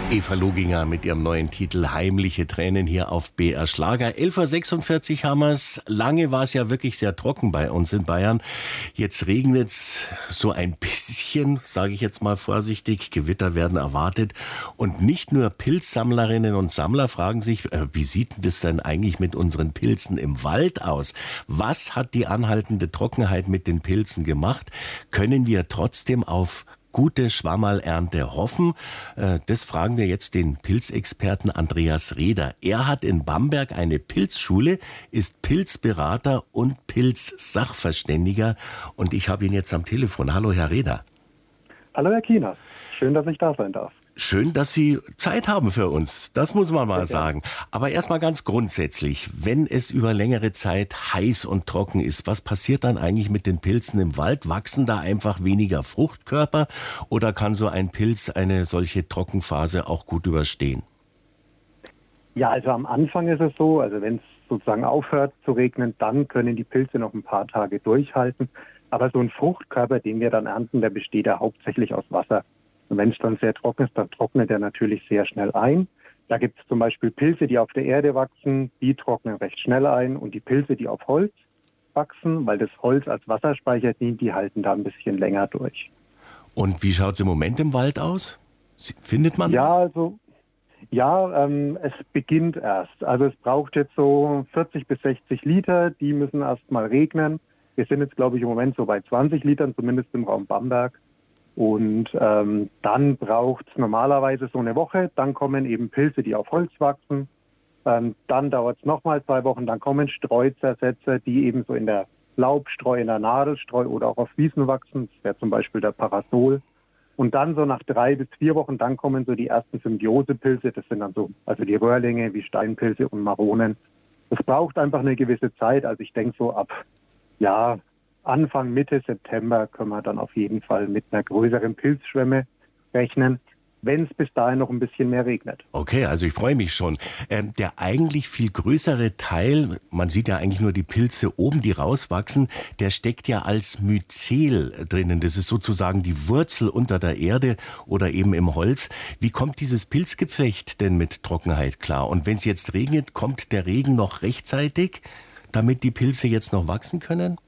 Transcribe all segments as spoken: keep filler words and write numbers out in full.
Eva Loginger mit ihrem neuen Titel Heimliche Tränen hier auf B R Schlager. elf Uhr sechsundvierzig haben wir es. Lange war es ja wirklich sehr trocken bei uns in Bayern. Jetzt regnet es so ein bisschen, sage ich jetzt mal vorsichtig. Gewitter werden erwartet. Und nicht nur Pilzsammlerinnen und Sammler fragen sich, äh, wie sieht das denn eigentlich mit unseren Pilzen im Wald aus? Was hat die anhaltende Trockenheit mit den Pilzen gemacht? Können wir trotzdem auf gute Schwammerlernte hoffen? Das fragen wir jetzt den Pilzexperten Andreas Reder. Er hat in Bamberg eine Pilzschule, ist Pilzberater und Pilzsachverständiger. Und ich habe ihn jetzt am Telefon. Hallo, Herr Reder. Hallo, Herr Kieners. Schön, dass ich da sein darf. Schön, dass Sie Zeit haben für uns. Das muss man mal sagen. Aber erstmal ganz grundsätzlich, wenn es über längere Zeit heiß und trocken ist, was passiert dann eigentlich mit den Pilzen im Wald? Wachsen da einfach weniger Fruchtkörper oder kann so ein Pilz eine solche Trockenphase auch gut überstehen? Ja, also am Anfang ist es so, also wenn es sozusagen aufhört zu regnen, dann können die Pilze noch ein paar Tage durchhalten. Aber so ein Fruchtkörper, den wir dann ernten, der besteht ja hauptsächlich aus Wasser. Und wenn es dann sehr trocken ist, dann trocknet er natürlich sehr schnell ein. Da gibt es zum Beispiel Pilze, die auf der Erde wachsen, die trocknen recht schnell ein. Und die Pilze, die auf Holz wachsen, weil das Holz als Wasserspeicher dient, die halten da ein bisschen länger durch. Und wie schaut es im Moment im Wald aus? Findet man ja, was? Also, ja, ähm, es beginnt erst. Also es braucht jetzt so vierzig bis sechzig Liter, die müssen erst mal regnen. Wir sind jetzt, glaube ich, im Moment so bei zwanzig Litern, zumindest im Raum Bamberg. Und ähm, dann braucht es normalerweise so eine Woche. Dann kommen eben Pilze, die auf Holz wachsen. Ähm, dann dauert es nochmal zwei Wochen. Dann kommen Streuzersätze, die eben so in der Laubstreu, in der Nadelstreu oder auch auf Wiesen wachsen. Das wäre zum Beispiel der Parasol. Und dann so nach drei bis vier Wochen, dann kommen so die ersten Symbiosepilze. Das sind dann so, also die Röhrlinge wie Steinpilze und Maronen. Das braucht einfach eine gewisse Zeit. Also ich denke so ab, ja, Anfang, Mitte September können wir dann auf jeden Fall mit einer größeren Pilzschwemme rechnen, wenn es bis dahin noch ein bisschen mehr regnet. Okay, also ich freue mich schon. Ähm, der eigentlich viel größere Teil, man sieht ja eigentlich nur die Pilze oben, die rauswachsen, der steckt ja als Myzel drinnen. Das ist sozusagen die Wurzel unter der Erde oder eben im Holz. Wie kommt dieses Pilzgeflecht denn mit Trockenheit klar? Und wenn es jetzt regnet, kommt der Regen noch rechtzeitig, damit die Pilze jetzt noch wachsen können?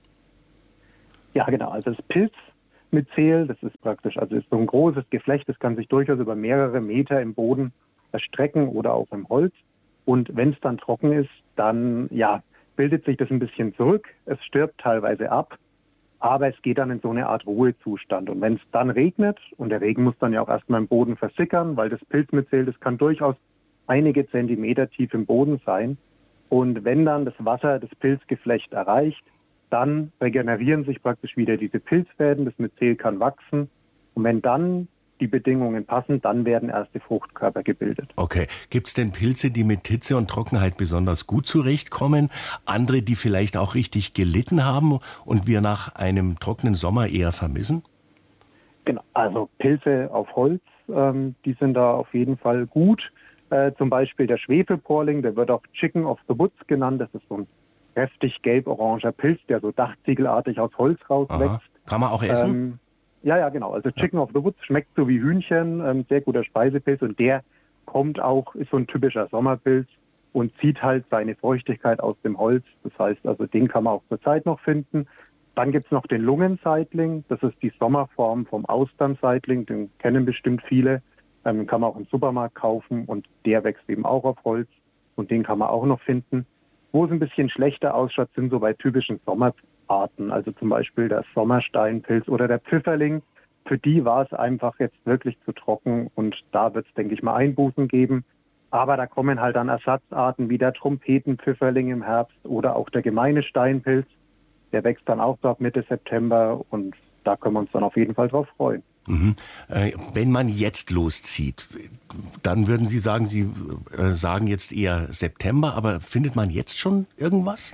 Ja, genau. Also das Pilzmyzel, das ist praktisch, also ist so ein großes Geflecht, das kann sich durchaus über mehrere Meter im Boden erstrecken oder auch im Holz. Und wenn es dann trocken ist, dann ja, bildet sich das ein bisschen zurück. Es stirbt teilweise ab, aber es geht dann in so eine Art Ruhezustand. Und wenn es dann regnet, und der Regen muss dann ja auch erstmal im Boden versickern, weil das Pilzmyzel, das kann durchaus einige Zentimeter tief im Boden sein. Und wenn dann das Wasser das Pilzgeflecht erreicht, dann regenerieren sich praktisch wieder diese Pilzfäden, das Myzel kann wachsen. Und wenn dann die Bedingungen passen, dann werden erste Fruchtkörper gebildet. Okay. Gibt es denn Pilze, die mit Hitze und Trockenheit besonders gut zurechtkommen? Andere, die vielleicht auch richtig gelitten haben und wir nach einem trockenen Sommer eher vermissen? Genau, also Pilze auf Holz, ähm, die sind da auf jeden Fall gut. Äh, zum Beispiel der Schwefelporling, der wird auch Chicken of the Woods genannt. Das ist so ein kräftig gelb-oranger Pilz, der so dachziegelartig aus Holz rauswächst. Aha. Kann man auch essen? Ähm, ja, ja, genau. Also Chicken ja. of the Woods schmeckt so wie Hühnchen, ähm, sehr guter Speisepilz. Und der kommt auch, ist so ein typischer Sommerpilz und zieht halt seine Feuchtigkeit aus dem Holz. Das heißt, also den kann man auch zur Zeit noch finden. Dann gibt's noch den Lungenseitling. Das ist die Sommerform vom Austernseitling. Den kennen bestimmt viele. Ähm, kann man auch im Supermarkt kaufen. Und der wächst eben auch auf Holz. Und den kann man auch noch finden. Wo es ein bisschen schlechter ausschaut, sind so bei typischen Sommerarten, also zum Beispiel der Sommersteinpilz oder der Pfifferling. Für die war es einfach jetzt wirklich zu trocken und da wird es, denke ich mal, Einbußen geben. Aber da kommen halt dann Ersatzarten wie der Trompetenpfifferling im Herbst oder auch der gemeine Steinpilz. Der wächst dann auch so ab Mitte September und da können wir uns dann auf jeden Fall drauf freuen. Mhm. Äh, wenn man jetzt loszieht, dann würden Sie sagen, Sie äh, sagen jetzt eher September, aber findet man jetzt schon irgendwas?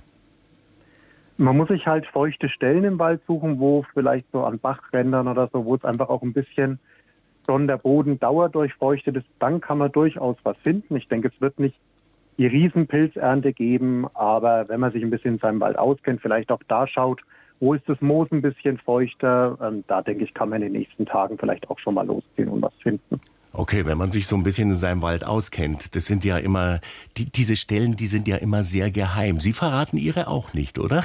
Man muss sich halt feuchte Stellen im Wald suchen, wo vielleicht so an Bachrändern oder so, wo es einfach auch ein bisschen schon der Boden dauerdurchfeuchtet ist, dann kann man durchaus was finden. Ich denke, es wird nicht die Riesenpilzernte geben, aber wenn man sich ein bisschen in seinem Wald auskennt, vielleicht auch da schaut, wo ist das Moos ein bisschen feuchter, ähm, da denke ich, kann man in den nächsten Tagen vielleicht auch schon mal losziehen und was finden. Okay, wenn man sich so ein bisschen in seinem Wald auskennt, das sind ja immer, die, diese Stellen, die sind ja immer sehr geheim. Sie verraten Ihre auch nicht, oder?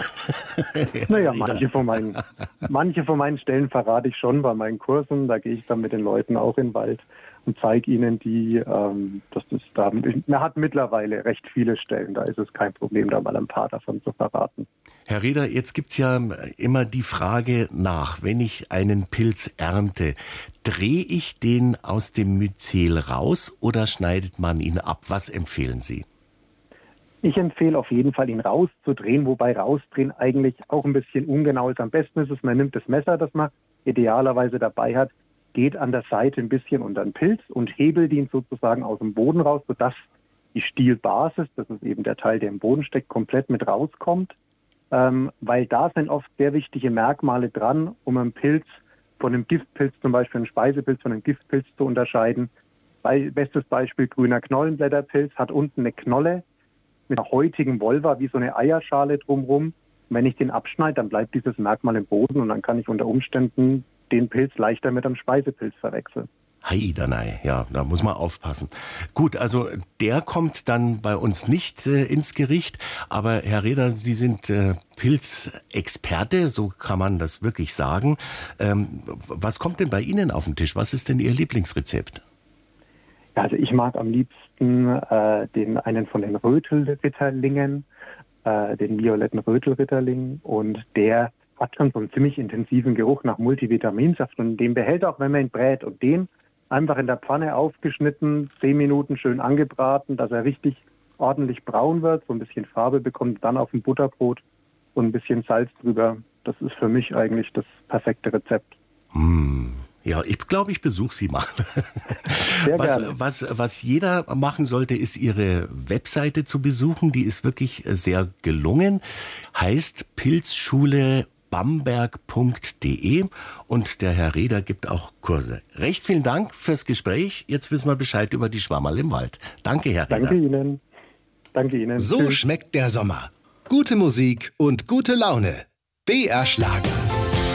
Naja, manche von, meinen, manche von meinen Stellen verrate ich schon bei meinen Kursen. Da gehe ich dann mit den Leuten auch in den Wald und zeige ihnen die. Ähm, das ist da, man hat mittlerweile recht viele Stellen, da ist es kein Problem, da mal ein paar davon zu verraten. Herr Reder, jetzt gibt's ja immer die Frage nach, wenn ich einen Pilz ernte, drehe ich den aus dem Myzel raus oder schneidet man ihn ab? Was empfehlen Sie? Ich empfehle auf jeden Fall, ihn rauszudrehen, wobei rausdrehen eigentlich auch ein bisschen ungenau ist. Am besten ist es, man nimmt das Messer, das man idealerweise dabei hat, geht an der Seite ein bisschen unter den Pilz und hebelt ihn sozusagen aus dem Boden raus, sodass die Stielbasis, das ist eben der Teil, der im Boden steckt, komplett mit rauskommt. Ähm, weil da sind oft sehr wichtige Merkmale dran, um einen Pilz von einem Giftpilz, zum Beispiel einen Speisepilz von einem Giftpilz zu unterscheiden. Bei, bestes Beispiel grüner Knollenblätterpilz, hat unten eine Knolle mit einer häutigen Volva, wie so eine Eierschale drumherum. Und wenn ich den abschneide, dann bleibt dieses Merkmal im Boden und dann kann ich unter Umständen den Pilz leichter mit einem Speisepilz verwechseln. Heidanei, ja, da muss man aufpassen. Gut, also der kommt dann bei uns nicht äh, ins Gericht, aber Herr Reder, Sie sind äh, Pilzexperte, so kann man das wirklich sagen. Ähm, was kommt denn bei Ihnen auf den Tisch? Was ist denn Ihr Lieblingsrezept? Also ich mag am liebsten äh, den einen von den Rötelritterlingen, äh, den violetten Rötelritterling, und der hat schon so einen ziemlich intensiven Geruch nach Multivitaminsaft und den behält auch, wenn man ihn brät, und den einfach in der Pfanne aufgeschnitten, zehn Minuten schön angebraten, dass er richtig ordentlich braun wird, so ein bisschen Farbe bekommt, dann auf dem Butterbrot und ein bisschen Salz drüber. Das ist für mich eigentlich das perfekte Rezept. Hm. Ja, ich glaube, ich besuche Sie mal. Sehr was, gerne. was, was jeder machen sollte, ist Ihre Webseite zu besuchen. Die ist wirklich sehr gelungen. Heißt Pilzschule bamberg punkt de und der Herr Reder gibt auch Kurse. Recht vielen Dank fürs Gespräch. Jetzt wissen wir Bescheid über die Schwammerl im Wald. Danke, Herr Reder. Danke Ihnen. Danke Ihnen. So Tschüss. schmeckt der Sommer. Gute Musik und gute Laune. B R Schlager.